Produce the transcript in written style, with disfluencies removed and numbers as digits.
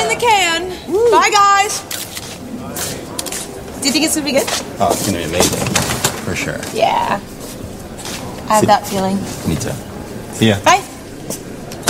in the can. Woo. Bye, guys. Do you think it's going to be good? Oh, it's going to be amazing. For sure. Yeah. I have that feeling. Me too. See ya. Bye.